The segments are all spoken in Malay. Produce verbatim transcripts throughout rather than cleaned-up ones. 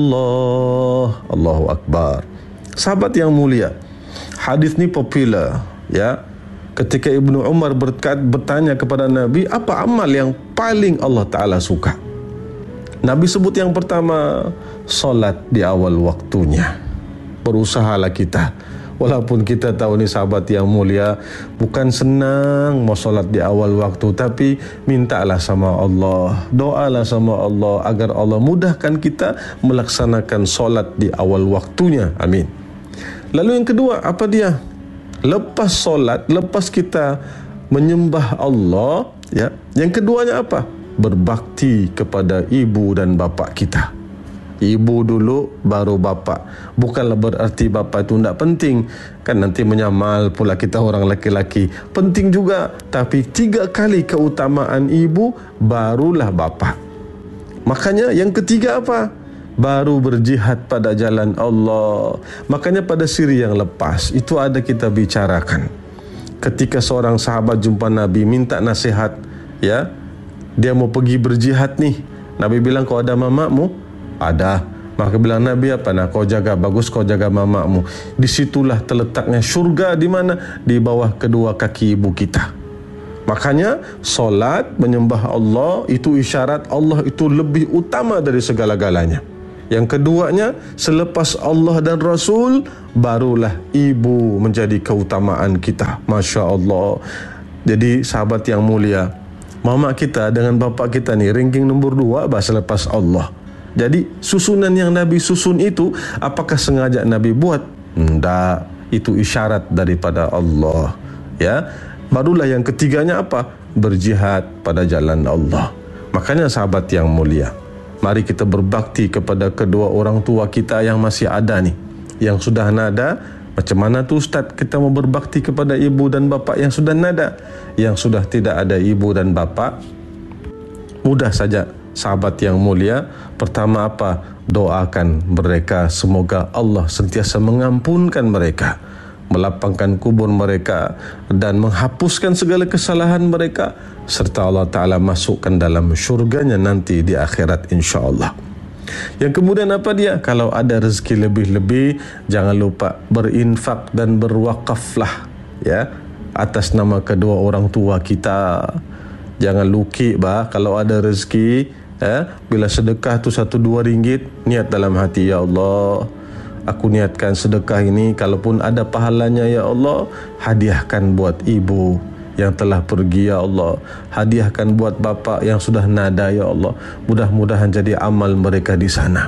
Allah, Allahu Akbar. Sahabat yang mulia, hadis ni popular, ya. Ketika Ibnu Umar berkat, bertanya kepada Nabi, apa amal yang paling Allah Ta'ala suka? Nabi sebut yang pertama, solat di awal waktunya. Berusahalah kita, walaupun kita tahu ni sahabat yang mulia, bukan senang mau solat di awal waktu, tapi mintalah sama Allah, doalah sama Allah agar Allah mudahkan kita melaksanakan solat di awal waktunya. Amin. Lalu yang kedua, apa dia? Lepas solat, lepas kita menyembah Allah, ya, yang keduanya apa? Berbakti kepada ibu dan bapa kita. Ibu dulu baru bapa. Bukanlah berarti bapa itu tidak penting, kan nanti menyamal pula kita orang laki-laki. Penting juga, tapi tiga kali keutamaan ibu barulah bapa. Makanya yang ketiga apa? Baru berjihad pada jalan Allah. Makanya pada siri yang lepas itu ada kita bicarakan. Ketika seorang sahabat jumpa Nabi minta nasihat, ya, dia mau pergi berjihad nih. Nabi bilang, kau ada mamakmu? Ada. Maka bilang Nabi, apa? Nah, kau jaga, bagus kau jaga mamakmu. Disitulah terletaknya syurga. Di mana? Di bawah kedua kaki ibu kita. Makanya solat menyembah Allah itu isyarat Allah itu lebih utama dari segala-galanya. Yang keduanya, selepas Allah dan Rasul, barulah ibu menjadi keutamaan kita. Masya Allah. Jadi sahabat yang mulia, mama kita dengan bapa kita ni ranking nombor dua bah selepas Allah. Jadi susunan yang Nabi susun itu, apakah sengaja Nabi buat? Tidak. Itu isyarat daripada Allah. Ya. Barulah yang ketiganya apa? Berjihad pada jalan Allah. Makanya sahabat yang mulia, mari kita berbakti kepada kedua orang tua kita yang masih ada nih. Yang sudah nada, macam mana tu Ustaz kita mau berbakti kepada ibu dan bapa yang sudah nada? Yang sudah tidak ada ibu dan bapa, mudah saja sahabat yang mulia. Pertama apa? Doakan mereka, semoga Allah sentiasa mengampunkan mereka, melapangkan kubur mereka dan menghapuskan segala kesalahan mereka, serta Allah Ta'ala masukkan dalam syurganya nanti di akhirat insyaAllah. Yang kemudian apa dia? Kalau ada rezeki lebih-lebih, jangan lupa berinfak dan berwakaflah, ya, atas nama kedua orang tua kita. Jangan luki bah kalau ada rezeki, ya, bila sedekah tu satu dua ringgit, niat dalam hati, ya Allah, aku niatkan sedekah ini, kalaupun ada pahalanya ya Allah, hadiahkan buat ibu yang telah pergi ya Allah, hadiahkan buat bapa yang sudah nada ya Allah, mudah-mudahan jadi amal mereka di sana.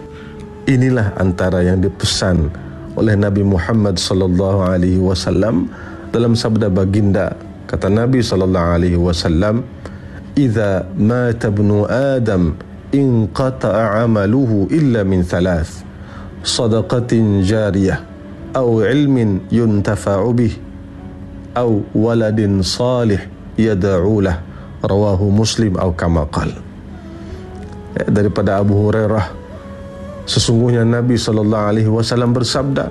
Inilah antara yang dipesan oleh Nabi Muhammad sallallahu alaihi wasallam dalam sabda baginda. Kata Nabi sallallahu alaihi wasallam, "Idza mata ibnu Adam inqata'a 'amaluhu illa min thalath. Sadaqatin jariyah, atau ilmin yuntafa'u bih, atau waladin salih yada'ulah." Rawahu Muslim atau kama qala. Ya, daripada Abu Hurairah, sesungguhnya Nabi sallallahu alaihi wasallam bersabda,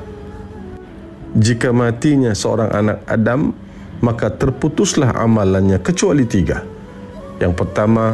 jika matinya seorang anak Adam, maka terputuslah amalannya kecuali tiga. Yang pertama,